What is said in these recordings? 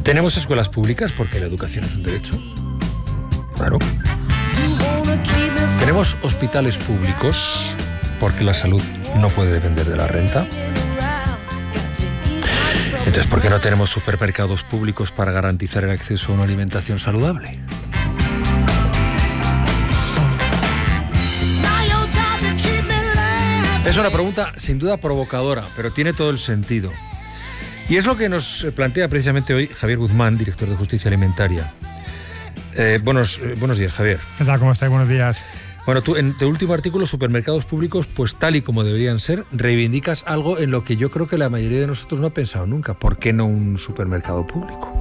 ¿Tenemos escuelas públicas porque la educación es un derecho? Claro. ¿Tenemos hospitales públicos porque la salud no puede depender de la renta? Entonces, ¿por qué no tenemos supermercados públicos para garantizar el acceso a una alimentación saludable? Es una pregunta sin duda provocadora, pero tiene todo el sentido. Y es lo que nos plantea precisamente hoy Javier Guzmán, director de Justicia Alimentaria. Buenos días, Javier. ¿Qué tal? ¿Cómo estáis? Buenos días. Bueno, tú en tu último artículo, Supermercados Públicos, pues tal y como deberían ser, reivindicas algo en lo que yo creo que la mayoría de nosotros no ha pensado nunca. ¿Por qué no un supermercado público?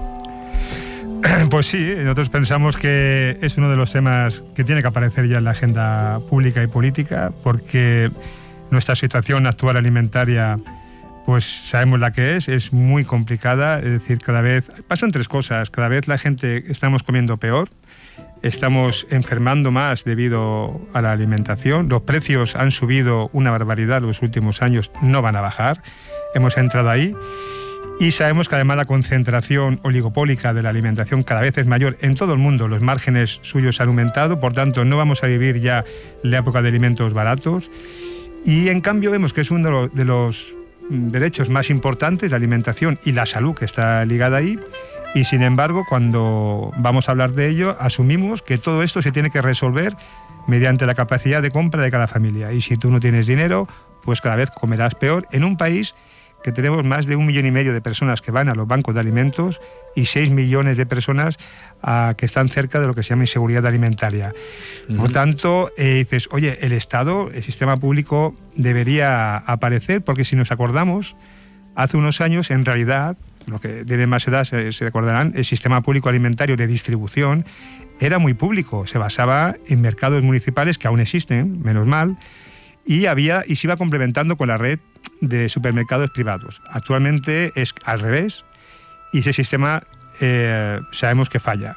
Pues sí, nosotros pensamos que es uno de los temas que tiene que aparecer ya en la agenda pública y política, porque nuestra situación actual alimentaria, pues sabemos la que es muy complicada. Es decir, cada vez pasan tres cosas. Cada vez la gente estamos comiendo peor, estamos enfermando más debido a la alimentación, los precios han subido una barbaridad los últimos años, no van a bajar, hemos entrado ahí. Y sabemos que además la concentración oligopólica de la alimentación cada vez es mayor en todo el mundo, los márgenes suyos han aumentado, por tanto no vamos a vivir ya la época de alimentos baratos. Y en cambio vemos que es uno de los derechos más importantes, la alimentación y la salud que está ligada ahí, y sin embargo cuando vamos a hablar de ello asumimos que todo esto se tiene que resolver mediante la capacidad de compra de cada familia, y si tú no tienes dinero, pues cada vez comerás peor en un país que tenemos más de 1,5 millones de personas que van a los bancos de alimentos y 6 millones de personas que están cerca de lo que se llama inseguridad alimentaria. Por tanto, dices, oye, el Estado, el sistema público debería aparecer, porque si nos acordamos, hace unos años, en realidad, los que tienen más edad se recordarán, el sistema público alimentario de distribución era muy público, se basaba en mercados municipales que aún existen, menos mal, y se iba complementando con la red de supermercados privados. Actualmente es al revés y ese sistema sabemos que falla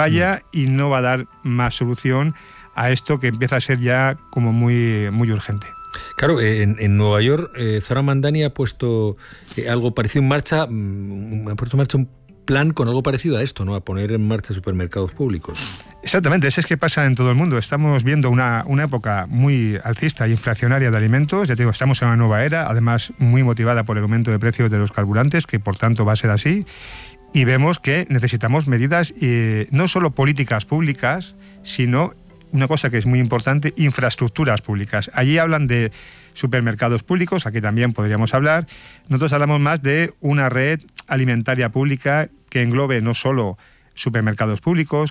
y no va a dar más solución a esto que empieza a ser ya como muy, muy urgente. Claro, en Nueva York, Zoran Mandani ha puesto algo parecido en marcha, un plan con algo parecido a esto, ¿no? A poner en marcha supermercados públicos. Exactamente, eso es que pasa en todo el mundo. Estamos viendo una época muy alcista e inflacionaria de alimentos. Ya te digo, estamos en una nueva era, además muy motivada por el aumento de precios de los carburantes, que por tanto va a ser así. Y vemos que necesitamos medidas, no solo políticas públicas, sino una cosa que es muy importante, infraestructuras públicas. Allí hablan de supermercados públicos, aquí también podríamos hablar. Nosotros hablamos más de una red alimentaria pública que englobe no solo supermercados públicos,